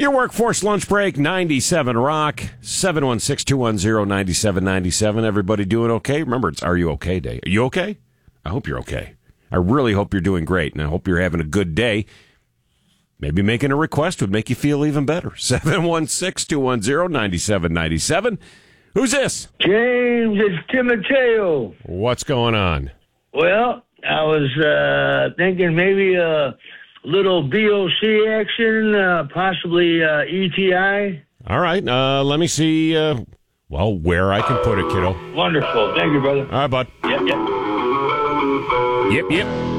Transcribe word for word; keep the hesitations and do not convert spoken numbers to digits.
Your workforce lunch break, ninety-seven Rock, seven one six, two one zero, nine seven nine seven. Everybody doing okay? Remember, it's Are You Okay Day. Are you okay? I hope you're okay. I really hope you're doing great, and I hope you're having a good day. Maybe making a request would make you feel even better. seven one six, two one zero, nine seven nine seven. Who's this? James, it's Timoteo. What's going on? Well, I was uh, thinking maybe a little B O C action, uh, possibly uh, E T I. All right, uh, let me see, uh, well, where I can put it, kiddo. Wonderful. Thank you, brother. All right, bud. Yep, yep. Yep, yep.